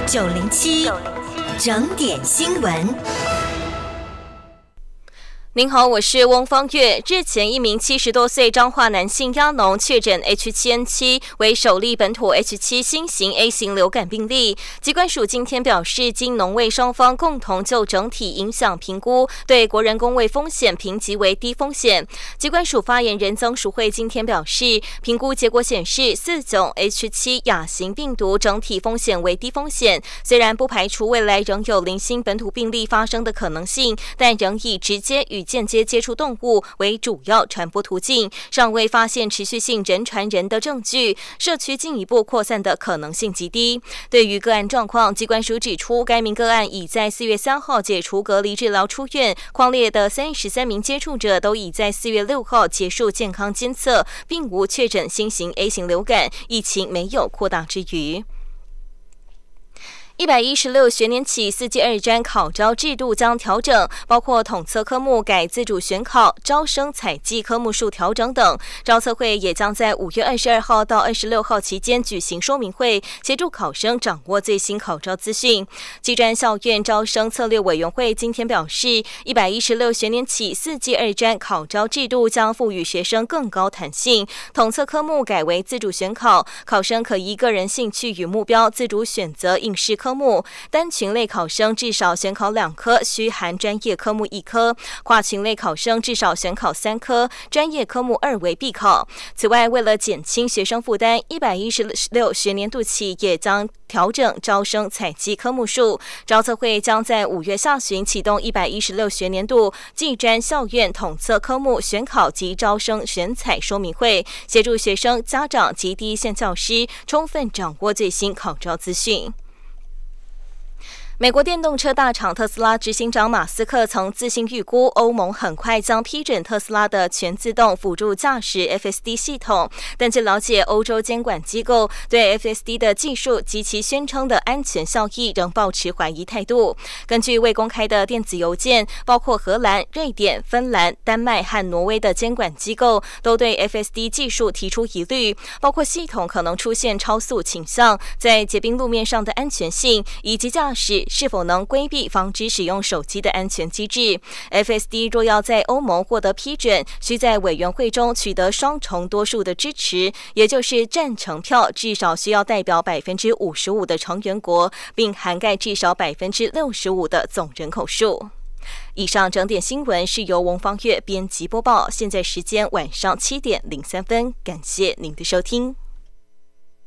907整点新闻。 您好，我是翁方月。日前，一名70多岁彰化男性亚农确诊 H7N7， 为首例本土 H7 新型 A 型流感病例。疾管署今天表示，经农卫双方共同就整体影响评估，对国人公卫风险评级为低风险。疾管署发言人曾淑慧今天表示，评估结果显示，4种 H7 亚型病毒整体风险为低风险，虽然不排除未来仍有零星本土病例发生的可能性，但仍以直接与间接接触动物为主要传播途径，尚未发现持续性人传人的证据，社区进一步扩散的可能性极低。对于个案状况，疾管署指出，该名个案已在4月3号解除隔离治疗出院，匡列的33名接触者都已在4月6号结束健康监测，并无确诊新型 A 型流感，疫情没有扩大之虞。116学年起4技2专考招制度将调整，包括统测科目改自主选考、招生采集科目数调整等。招测会也将在5月22号到26号期间举行说明会，协助考生掌握最新考招资讯。技专校院招生策略委员会今天表示，116学年起4技2专考招制度将赋予学生更高弹性，统测科目改为自主选考，考生可依个人兴趣与目标自主选择应试科目，单群类考生至少选考2科，需含专业科目1科；跨群类考生至少选考3科，专业科目2为必考。此外，为了减轻学生负担，116学年度起也将调整招生采集科目数。招测会将在5月下旬启动116学年度技专校院统测科目选考及招生选采说明会，协助学生、家长及第一线教师充分掌握最新考招资讯。美国电动车大厂特斯拉执行长马斯克曾自行预估欧盟很快将批准特斯拉的全自动辅助驾驶 FSD 系统，但据了解，欧洲监管机构对 FSD 的技术及其宣称的安全效益仍抱持怀疑态度。根据未公开的电子邮件，包括荷兰、瑞典、芬兰、丹麦和挪威的监管机构都对 FSD 技术提出疑虑，包括系统可能出现超速倾向、在结冰路面上的安全性，以及驾驶是否能规避防止使用手机的安全机制。 FSD 若要在欧盟获得批准，需在委员会中取得双重多数的支持，也就是赞成票至少需要代表 55% 的成员国，并涵盖至少 65% 的总人口数。以上整点新闻是由翁方月编辑播报，现在时间晚上7点03分，感谢您的收听。